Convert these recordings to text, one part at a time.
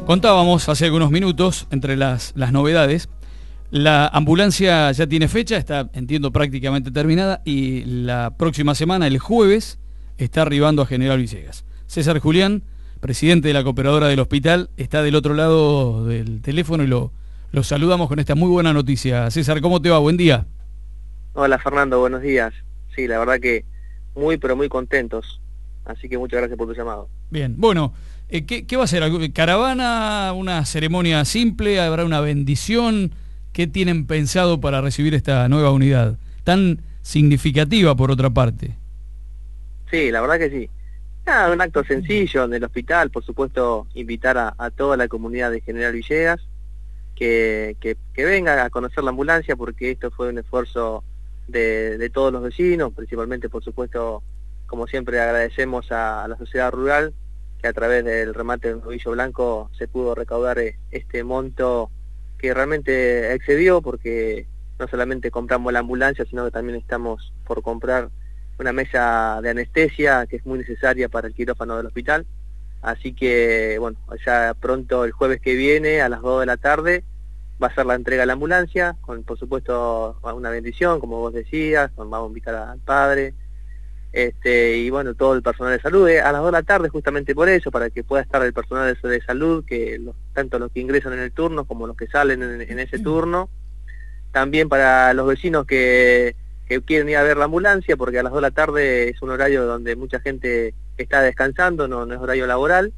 Contábamos hace algunos minutos, entre las novedades, la ambulancia ya tiene fecha, está, entiendo, prácticamente terminada, y la próxima semana, el jueves, está arribando a General Villegas. César Julián, presidente de la cooperadora del hospital, está del otro lado del teléfono y lo saludamos con esta muy buena noticia. César, ¿cómo te va? Buen día. Hola Fernando, buenos días. Sí, la verdad que muy pero muy contentos, así que muchas gracias por tu llamado. Bien, bueno, ¿qué va a ser? ¿Caravana? ¿Una ceremonia simple? ¿Habrá una bendición? ¿Qué tienen pensado para recibir esta nueva unidad? Tan significativa por otra parte. Sí, la verdad que sí. Un acto sencillo en el hospital, por supuesto, invitar a toda la comunidad de General Villegas que venga a conocer la ambulancia, porque esto fue un esfuerzo de todos los vecinos, principalmente, por supuesto, como siempre agradecemos a la sociedad rural, que a través del remate del Novillo Blanco se pudo recaudar este monto que realmente excedió, porque no solamente compramos la ambulancia, sino que también estamos por comprar una mesa de anestesia que es muy necesaria para el quirófano del hospital. Así que, bueno, ya pronto, el jueves que viene, a las 2 de la tarde, va a ser la entrega de la ambulancia, con, por supuesto, una bendición, como vos decías, vamos a invitar al padre, y bueno, todo el personal de salud, a las 2 de la tarde, justamente por eso, para que pueda estar el personal de salud, que tanto los que ingresan en el turno como los que salen en ese turno. También para los vecinos que quieren ir a ver la ambulancia, porque a las 2 de la tarde es un horario donde mucha gente está descansando, no es horario laboral.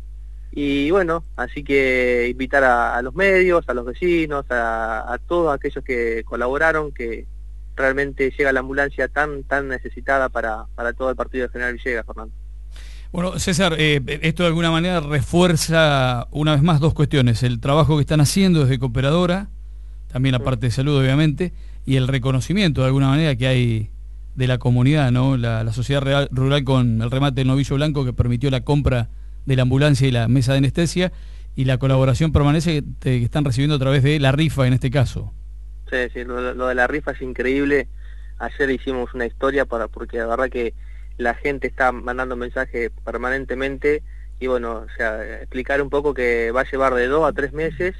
Y bueno, así que invitar a los medios, a los vecinos, a todos aquellos que colaboraron, que realmente llega la ambulancia tan necesitada para todo el partido de General Villegas, Fernando. Bueno, César, esto de alguna manera refuerza una vez más dos cuestiones: el trabajo que están haciendo desde Cooperadora, también la parte de salud obviamente, y el reconocimiento de alguna manera que hay de la comunidad, ¿no? La sociedad rural con el remate del Novillo Blanco, que permitió la compra de la ambulancia y la mesa de anestesia, y la colaboración permanece que están recibiendo a través de la rifa en este caso. Sí, lo de la rifa es increíble. Ayer hicimos una historia porque la verdad que la gente está mandando mensajes permanentemente, y bueno, o sea, explicar un poco que va a llevar de 2 a 3 meses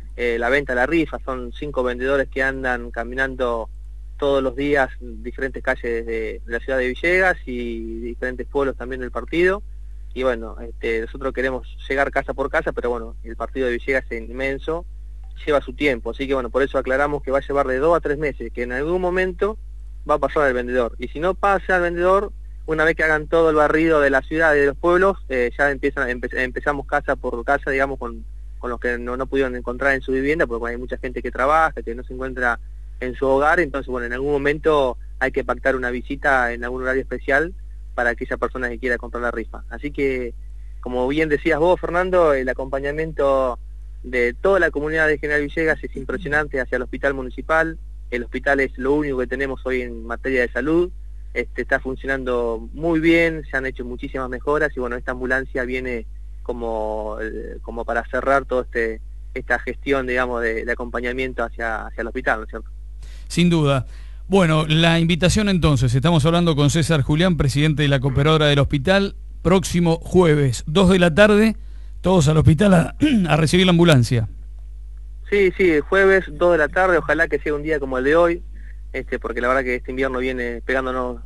la venta de la rifa. Son 5 vendedores que andan caminando todos los días diferentes calles de la ciudad de Villegas y diferentes pueblos también del partido. Y bueno, nosotros queremos llegar casa por casa, pero bueno, el partido de Villegas es inmenso, lleva su tiempo, así que bueno, por eso aclaramos que va a llevar de 2 a 3 meses, que en algún momento va a pasar al vendedor. Y si no pasa al vendedor, una vez que hagan todo el barrido de la ciudad y de los pueblos, ya empezamos casa por casa, digamos, con los que no pudieron encontrar en su vivienda, porque hay mucha gente que trabaja, que no se encuentra en su hogar. Entonces bueno, en algún momento hay que pactar una visita en algún horario especial para aquella persona que quiera comprar la rifa. Así que, como bien decías vos, Fernando, el acompañamiento de toda la comunidad de General Villegas es impresionante hacia el hospital municipal. El hospital es lo único que tenemos hoy en materia de salud. Está funcionando muy bien, se han hecho muchísimas mejoras, y bueno, esta ambulancia viene como para cerrar toda esta gestión, digamos, de acompañamiento hacia el hospital, ¿no es cierto? Sin duda. Bueno, la invitación entonces, estamos hablando con César Julián, presidente de la cooperadora del hospital, próximo jueves, 2 de la tarde, todos al hospital a recibir la ambulancia. Sí, jueves, 2 de la tarde, ojalá que sea un día como el de hoy, porque la verdad que este invierno viene pegándonos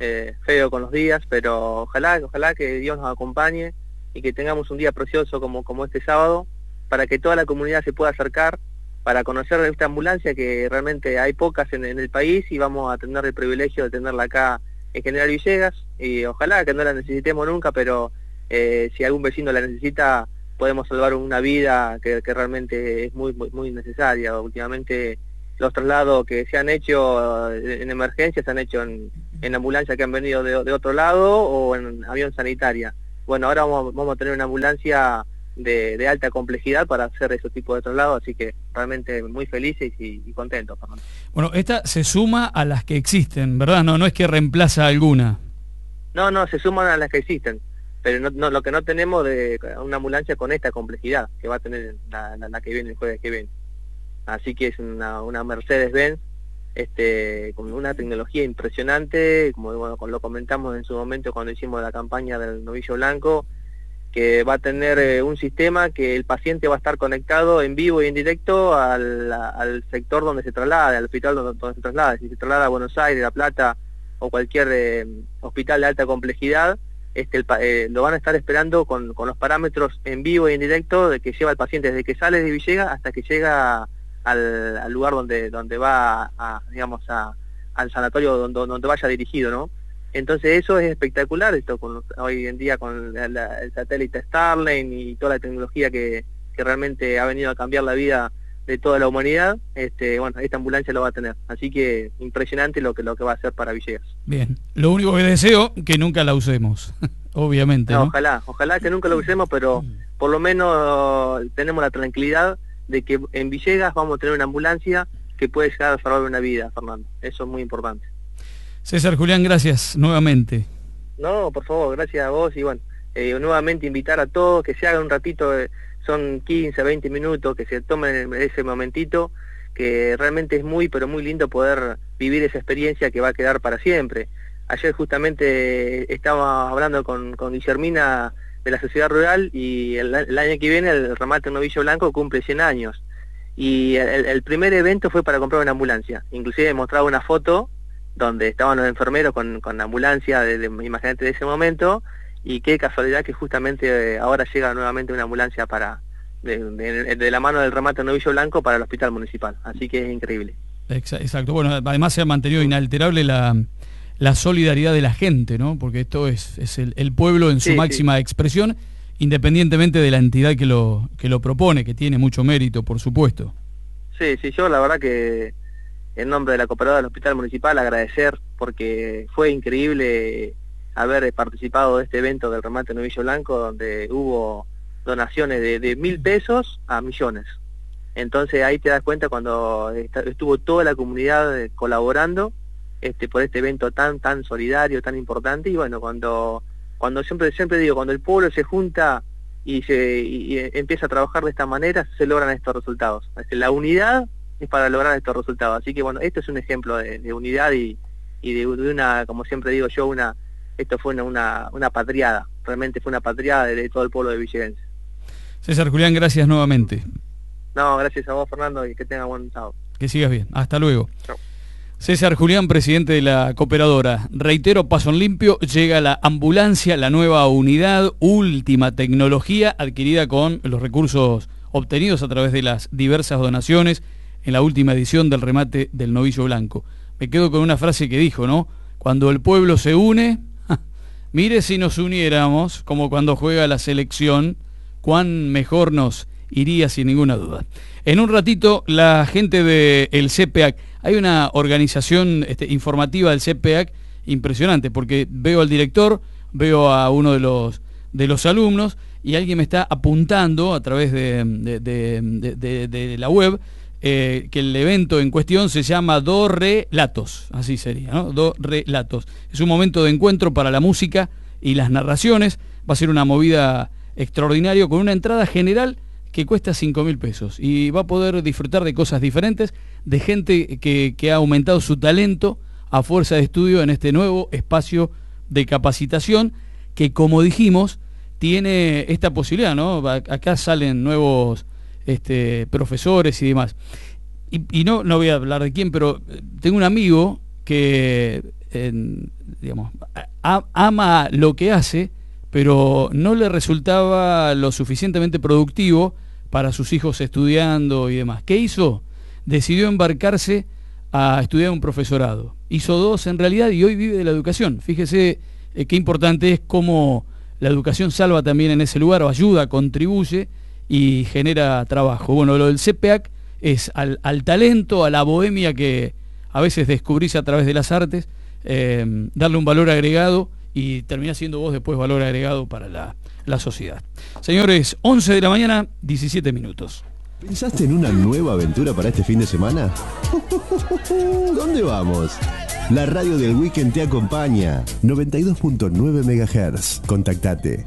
feo con los días, pero ojalá que Dios nos acompañe y que tengamos un día precioso como este sábado, para que toda la comunidad se pueda acercar, para conocer esta ambulancia, que realmente hay pocas en el país, y vamos a tener el privilegio de tenerla acá en General Villegas, y ojalá que no la necesitemos nunca, pero si algún vecino la necesita, podemos salvar una vida que realmente es muy necesaria. Últimamente los traslados que se han hecho en emergencia se han hecho en ambulancias que han venido de otro lado o en avión sanitaria. Bueno, ahora vamos a tener una ambulancia de alta complejidad para hacer esos tipos de traslados, así que realmente muy felices y contentos. Bueno, esta se suma a las que existen, ¿verdad? No es que reemplaza alguna. No, se suman a las que existen, pero no, lo que no tenemos de una ambulancia con esta complejidad que va a tener la que viene el jueves que viene. Así que es una Mercedes-Benz, con una tecnología impresionante, como bueno, lo comentamos en su momento cuando hicimos la campaña del Novillo Blanco. que va a tener un sistema que el paciente va a estar conectado en vivo y en directo al sector donde se traslada, al hospital donde se traslada. Si se traslada a Buenos Aires, La Plata o cualquier hospital de alta complejidad, lo van a estar esperando con los parámetros en vivo y en directo de que lleva el paciente desde que sale de Villegas hasta que llega al lugar donde va al sanatorio donde vaya dirigido, ¿no? Entonces eso es espectacular, hoy en día con el satélite Starlink y toda la tecnología que realmente ha venido a cambiar la vida de toda la humanidad. Bueno, esta ambulancia lo va a tener, así que impresionante lo que va a hacer para Villegas. Bien, lo único que deseo que nunca la usemos, obviamente, ¿no? Ojalá que nunca la usemos, pero por lo menos tenemos la tranquilidad de que en Villegas vamos a tener una ambulancia que puede llegar a salvar una vida, Fernando. Eso es muy importante. César Julián, gracias nuevamente. No, por favor, gracias a vos y bueno, nuevamente invitar a todos que se hagan un ratito, son 15, 20 minutos, que se tomen ese momentito, que realmente es muy, pero muy lindo poder vivir esa experiencia que va a quedar para siempre. Ayer justamente estaba hablando con Guillermina de la Sociedad Rural y el año que viene el remate Novillo Blanco cumple 100 años. Y el primer evento fue para comprar una ambulancia. Inclusive mostraba una foto donde estaban los enfermeros con la ambulancia, imagínate, de ese momento, y qué casualidad que justamente ahora llega nuevamente una ambulancia de la mano del remate Novillo Blanco para el hospital municipal, así que es increíble. Exacto, bueno, además se ha mantenido inalterable la solidaridad de la gente, ¿no? Porque esto es el pueblo en su máxima expresión, independientemente de la entidad que lo propone, que tiene mucho mérito, por supuesto. Sí, yo la verdad que en nombre de la cooperadora del hospital municipal agradecer, porque fue increíble haber participado de este evento del remate Novillo Blanco, donde hubo donaciones de 1.000 pesos a millones. Entonces ahí te das cuenta cuando estuvo toda la comunidad colaborando por este evento tan solidario, tan importante. Y bueno, cuando siempre digo, cuando el pueblo se junta y empieza a trabajar de esta manera, se logran estos resultados. La unidad es para lograr estos resultados. Así que bueno, esto es un ejemplo de unidad y de una, como siempre digo yo, esto fue una patriada, realmente fue una patriada de todo el pueblo de Villegas. César Julián, gracias nuevamente. No, gracias a vos, Fernando, y que tengas buen sábado. Que sigas bien, hasta luego. Chau. César Julián, presidente de la cooperadora. Reitero, paso en limpio, llega la ambulancia, la nueva unidad, última tecnología adquirida con los recursos obtenidos a través de las diversas donaciones en la última edición del remate del Novillo Blanco. Me quedo con una frase que dijo, ¿no? Cuando el pueblo se une, mire si nos uniéramos, como cuando juega la selección, cuán mejor nos iría sin ninguna duda. En un ratito, la gente del CPEAC, hay una organización informativa del CPEAC impresionante, porque veo al director, veo a uno de los alumnos, y alguien me está apuntando a través de la web, que el evento en cuestión se llama Do Relatos, así sería, ¿no? Do Relatos. Es un momento de encuentro para la música y las narraciones. Va a ser una movida extraordinaria con una entrada general que cuesta 5.000 pesos y va a poder disfrutar de cosas diferentes, de gente que ha aumentado su talento a fuerza de estudio en este nuevo espacio de capacitación que, como dijimos, tiene esta posibilidad, ¿no? Acá salen nuevos profesores y demás. Y no voy a hablar de quién, pero tengo un amigo que ama lo que hace, pero no le resultaba lo suficientemente productivo para sus hijos estudiando y demás. ¿Qué hizo? Decidió embarcarse a estudiar un profesorado. Hizo 2 en realidad y hoy vive de la educación. Fíjese qué importante es cómo la educación salva también en ese lugar, o ayuda, contribuye y genera trabajo. Bueno, lo del CPEAC es al talento, a la bohemia que a veces descubrís a través de las artes, darle un valor agregado y termina siendo vos después valor agregado para la sociedad. Señores, 11 de la mañana, 17 minutos. ¿Pensaste en una nueva aventura para este fin de semana? ¿Dónde vamos? La radio del Weekend te acompaña. 92.9 MHz. Contactate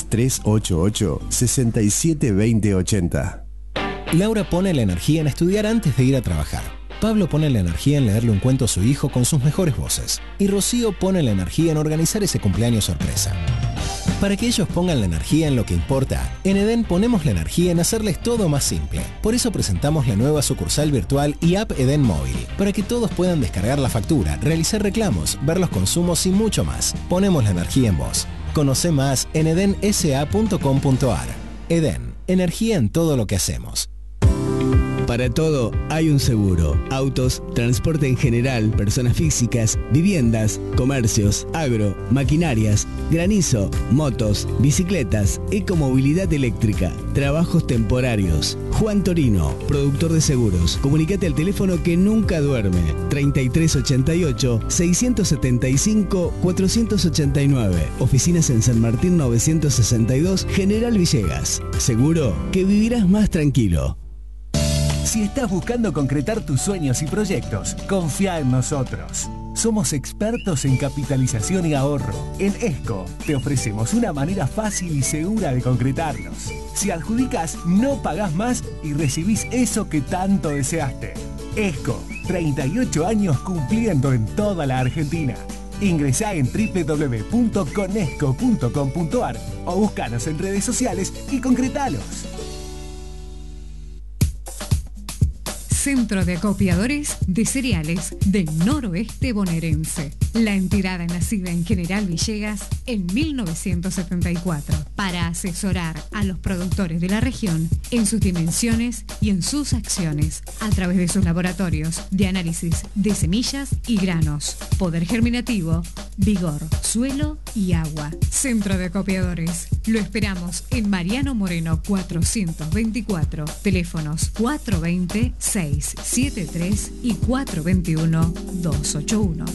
3388-672080. Laura pone la energía en estudiar antes de ir a trabajar. Pablo pone la energía en leerle un cuento a su hijo con sus mejores voces. Y Rocío pone la energía en organizar ese cumpleaños sorpresa. Para que ellos pongan la energía en lo que importa, en Edén ponemos la energía en hacerles todo más simple. Por eso presentamos la nueva sucursal virtual y app Edén Móvil, para que todos puedan descargar la factura, realizar reclamos, ver los consumos y mucho más. Ponemos la energía en vos. Conoce más en edensa.com.ar. Edén, energía en todo lo que hacemos. Para todo hay un seguro. Autos, transporte en general, personas físicas, viviendas, comercios, agro, maquinarias, granizo, motos, bicicletas, ecomovilidad eléctrica, trabajos temporarios. Juan Torino, productor de seguros. Comunicate al teléfono que nunca duerme. 3388-675-489. Oficinas en San Martín 962, General Villegas. Seguro que vivirás más tranquilo. Si estás buscando concretar tus sueños y proyectos, confía en nosotros. Somos expertos en capitalización y ahorro. En ESCO te ofrecemos una manera fácil y segura de concretarlos. Si adjudicas, no pagás más y recibís eso que tanto deseaste. ESCO, 38 años cumpliendo en toda la Argentina. Ingresá en www.conesco.com.ar o búscanos en redes sociales y concretalos. Centro de Acopiadores de Cereales del Noroeste Bonaerense. La entidad nacida en General Villegas en 1974 para asesorar a los productores de la región en sus dimensiones y en sus acciones a través de sus laboratorios de análisis de semillas y granos, poder germinativo, vigor, suelo y agua. Centro de Acopiadores. Lo esperamos en Mariano Moreno 424, teléfonos 420-673 y 421-281.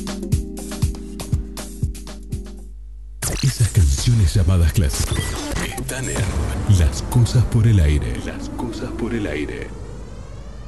Esas canciones llamadas clásicos están en Las Cosas por el Aire. Las Cosas por el Aire.